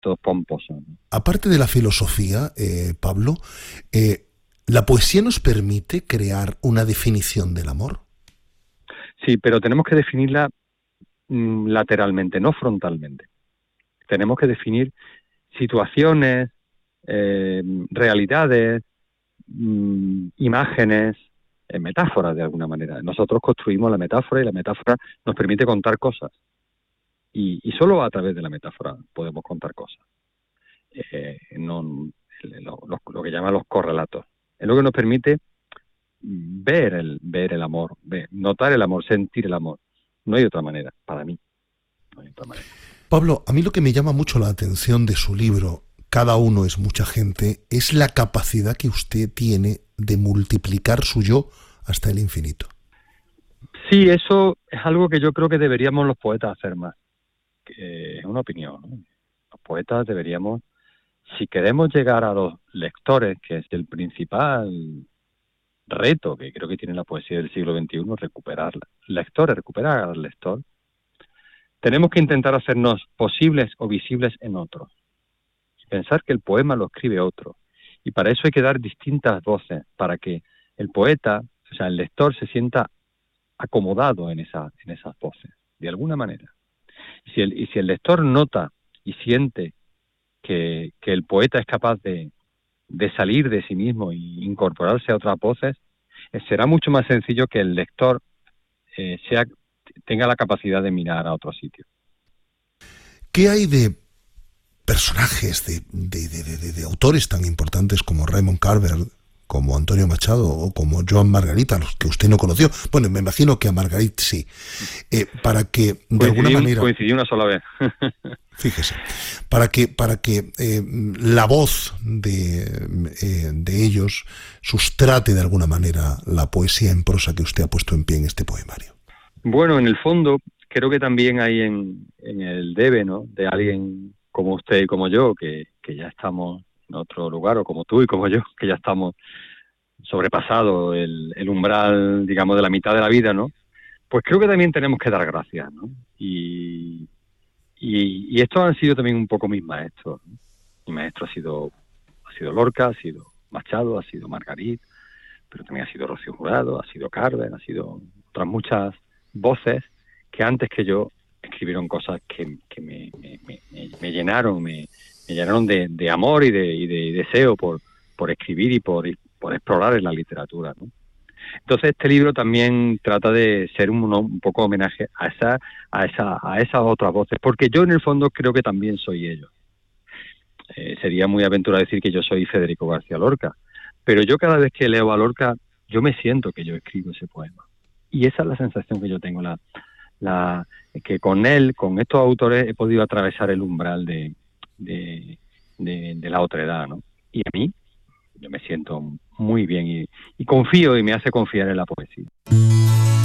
todos pomposos, ¿no? Aparte de la filosofía, Pablo, ¿la poesía nos permite crear una definición del amor? Sí, pero tenemos que definirla lateralmente, no frontalmente. Tenemos que definir situaciones, realidades, imágenes, metáforas de alguna manera. Nosotros construimos la metáfora y la metáfora nos permite contar cosas. Y solo a través de la metáfora podemos contar cosas. Lo que llaman los correlatos. Es lo que nos permite ver el amor, notar el amor, sentir el amor. No hay otra manera, para mí. No hay otra manera. Pablo, a mí lo que me llama mucho la atención de su libro, Cada uno es mucha gente, es la capacidad que usted tiene de multiplicar su yo hasta el infinito. Sí, eso es algo que yo creo que deberíamos los poetas hacer más. Es una opinión, ¿no? Los poetas deberíamos, si queremos llegar a los lectores, que es el principal reto que creo que tiene la poesía del siglo XXI, recuperar al lector, tenemos que intentar hacernos posibles o visibles en otros. Pensar que el poema lo escribe otro. Y para eso hay que dar distintas voces, para que el poeta, o sea, el lector, se sienta acomodado en esas voces, de alguna manera. Y si el lector nota y siente que el poeta es capaz de salir de sí mismo e incorporarse a otras voces, será mucho más sencillo que el lector tenga la capacidad de mirar a otro sitio. ¿Qué hay de personajes, de autores tan importantes como Raymond Carver, como Antonio Machado o como Joan Margarita, los que usted no conoció? Bueno, me imagino que a Margarit sí. Para que de alguna manera... Coincidí una sola vez. Fíjese, para que la voz de ellos sustrate de alguna manera la poesía en prosa que usted ha puesto en pie en este poemario. Bueno, en el fondo, creo que también hay en el debe, ¿no?, de alguien como usted y como yo, que ya estamos en otro lugar, o como tú y como yo, que ya estamos sobrepasado el umbral, digamos, de la mitad de la vida, ¿no? Pues creo que también tenemos que dar gracias, ¿no? Y estos han sido también un poco mis maestros, ¿no? Mi maestro ha sido Lorca, ha sido Machado, ha sido Margarit, pero también ha sido Rocío Jurado, ha sido Carver, ha sido otras muchas voces que antes que yo escribieron cosas que me llenaron, me llenaron de amor y de deseo por escribir y por explorar en la literatura, ¿no? Entonces este libro también trata de ser un poco homenaje a esas otras voces, porque yo en el fondo creo que también soy ellos. Sería muy aventurado decir que yo soy Federico García Lorca, pero yo cada vez que leo a Lorca, yo me siento que yo escribo ese poema. Y esa es la sensación que yo tengo, que con él, con estos autores, he podido atravesar el umbral de la otredad, ¿no? Y a mí, yo me siento muy bien y confío y me hace confiar en la poesía.